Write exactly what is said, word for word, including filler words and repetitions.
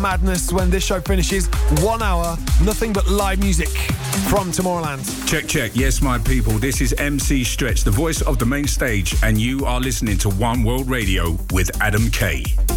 madness when this show finishes. One hour, nothing but live music from Tomorrowland. Check, check. Yes, my people, this is M C Stretch, the voice of the main stage, and you are listening to One World Radio with Adam Kay.